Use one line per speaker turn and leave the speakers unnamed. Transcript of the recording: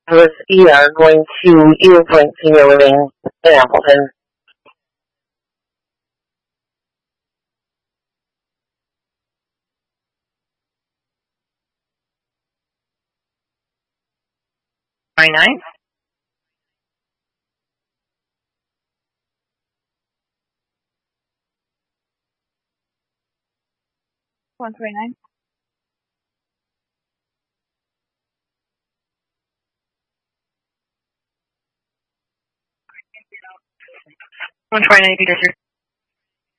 was ER going to Eagle Point Senior Living in Appleton.
$29. $129. $129.